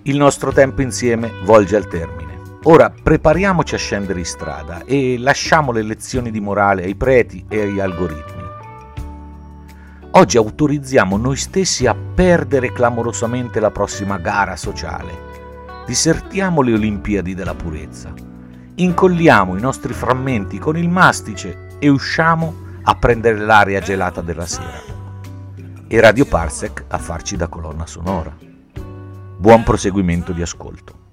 Il nostro tempo insieme volge al termine. Ora prepariamoci a scendere in strada e lasciamo le lezioni di morale ai preti e agli algoritmi. Oggi autorizziamo noi stessi a perdere clamorosamente la prossima gara sociale. Disertiamo le Olimpiadi della purezza. Incolliamo i nostri frammenti con il mastice e usciamo a prendere l'aria gelata della sera. E Radio Parsec a farci da colonna sonora. Buon proseguimento di ascolto.